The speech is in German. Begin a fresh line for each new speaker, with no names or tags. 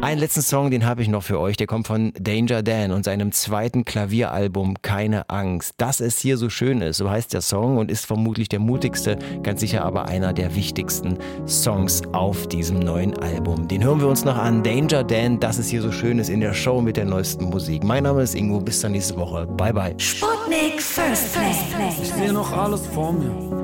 Einen letzten Song, den habe ich noch für euch. Der kommt von Danger Dan und seinem zweiten Klavieralbum Keine Angst. Dass es hier so schön ist, so heißt der Song und ist vermutlich der mutigste, ganz sicher aber einer der wichtigsten Songs auf diesem neuen Album. Den hören wir uns noch an. Danger Dan, dass es hier so schön ist in der Show mit der neuesten Musik. Mein Name ist Ingo, bis dann nächste Woche. Bye bye.
Sputnik First Play.
Ich sehe noch alles vor mir.